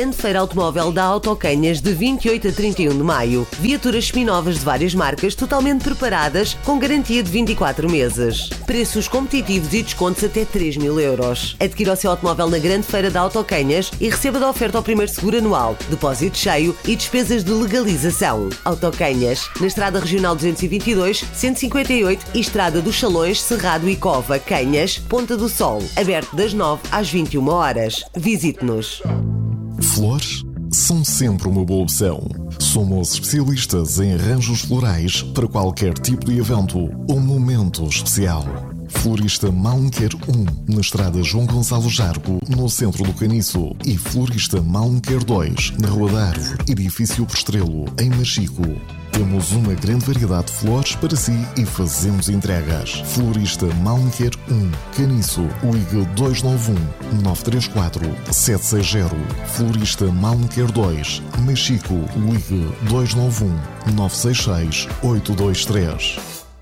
Grande Feira Automóvel da Autocanhas de 28 a 31 de maio. Viaturas seminovas de várias marcas totalmente preparadas com garantia de 24 meses. Preços competitivos e descontos até 3.000 euros. Adquira o seu automóvel na Grande Feira da Autocanhas e receba da oferta ao primeiro seguro anual, depósito cheio e despesas de legalização. Autocanhas, na Estrada Regional 222, 158 e Estrada dos Salões, Cerrado e Cova, Canhas, Ponta do Sol. Aberto das 9 às 21 horas. Visite-nos. Flores são sempre uma boa opção. Somos especialistas em arranjos florais para qualquer tipo de evento ou momento especial. Florista Malmequer 1, na Estrada João Gonçalo Jargo, no centro do Caniço. E Florista Malmequer 2, na Rua da Árvore, edifício Postrelo, em Machico. Temos uma grande variedade de flores para si e fazemos entregas. Florista Malmequer 1, Caniço, ligue 291-934-760. Florista Malmequer 2, Machico, ligue 291-966-823.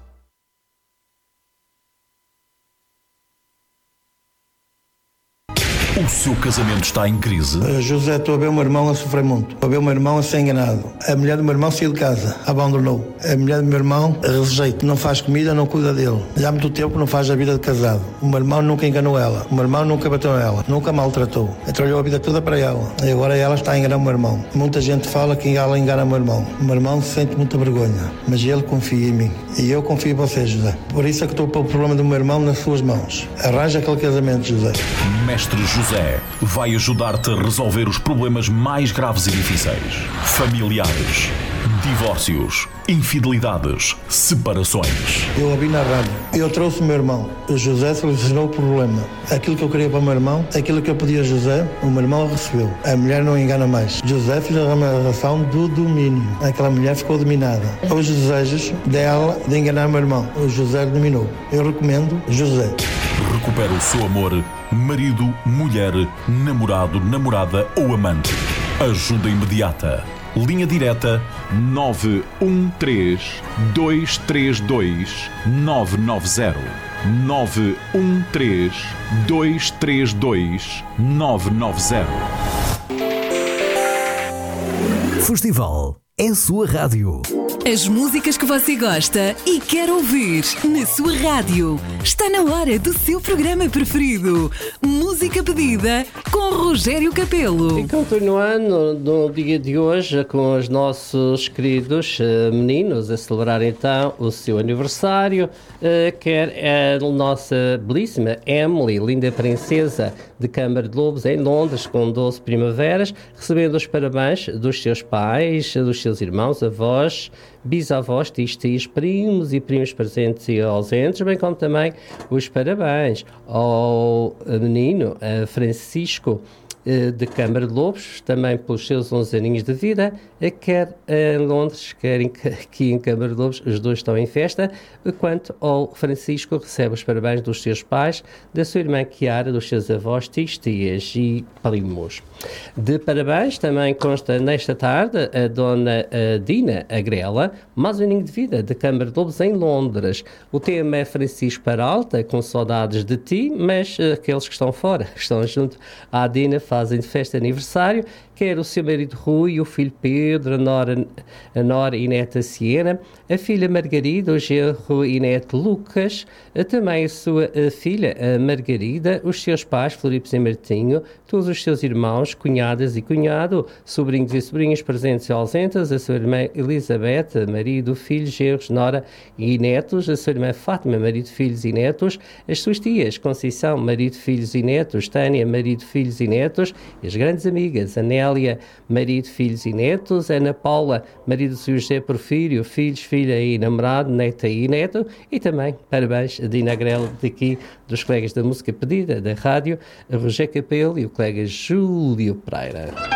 O seu casamento está em crise? José, estou a ver o meu irmão a sofrer muito. Estou a ver o meu irmão a ser enganado. A mulher do meu irmão saiu de casa, abandonou. A mulher do meu irmão rejeita, não faz comida, não cuida dele. Já há muito tempo não faz a vida de casado. O meu irmão nunca enganou ela. O meu irmão nunca bateu nela, nunca maltratou. Trabalhou a vida toda para ela. E agora ela está a enganar o meu irmão. Muita gente fala que ela engana o meu irmão. O meu irmão sente muita vergonha, mas ele confia em mim. E eu confio em você, José. Por isso é que estou a pôr o problema do meu irmão nas suas mãos. Arranja aquele casamento, José. Mestre José vai ajudar-te a resolver os problemas mais graves e difíceis. Familiares, divórcios, infidelidades, separações. Eu ouvi na rádio. Eu trouxe o meu irmão. O José solucionou o problema. Aquilo que eu queria para o meu irmão, aquilo que eu pedi a José, o meu irmão recebeu. A mulher não engana mais. José fez a relação do domínio. Aquela mulher ficou dominada. Os desejos dela de enganar o meu irmão. O José dominou. Eu recomendo José. Recupera o seu amor, marido, mulher, namorado, namorada ou amante. Ajuda imediata. Linha direta 913-232-990. 913-232-990. Festival é a sua rádio. As músicas que você gosta e quer ouvir na sua rádio. Está na hora do seu programa preferido. Música pedida com Rogério Capelo. E continuando no dia de hoje com os nossos queridos meninos a celebrar então o seu aniversário, quer a nossa belíssima Emily, linda princesa de Câmara de Lobos em Londres, com 12 primaveras, recebendo os parabéns dos seus pais, dos seus irmãos, avós, bisavós, tios, primos e primos presentes e ausentes, bem como também os parabéns ao menino Francisco de Câmara de Lobos, também pelos seus 11 aninhos de vida, quer em Londres, quer aqui em Câmara de Lobos, os dois estão em festa, quanto ao Francisco recebe os parabéns dos seus pais, da sua irmã Chiara, dos seus avós, tias e primos. De parabéns também consta nesta tarde a dona Dina Agrela, mais um aninho de vida, de Câmara de Lobos em Londres. O tema é Francisco Peralta, com saudades de ti, mas aqueles que estão fora, que estão junto à Dina, fazem de festa de aniversário, quer o seu marido Rui, o filho Pedro, a nora e neta Siena, a filha Margarida, o genro e neto Lucas, também a sua filha Margarida, os seus pais Floripes e Martinho, todos os seus irmãos, cunhadas e cunhado, sobrinhos e sobrinhas presentes e ausentes, a sua irmã Elizabeth, marido, filhos, genros, nora e netos, a sua irmã Fátima, marido, filhos e netos, as suas tias Conceição, marido, filhos e netos, Tânia, marido, filhos e netos, e as grandes amigas Anélia, marido, filhos e netos, Ana Paula, marido de José Porfírio, filhos, filha e namorado, neta e neto, e também parabéns a Dina Agrela daqui dos colegas da música pedida da rádio, a Rogério Capelo e o colega Júlio Pereira.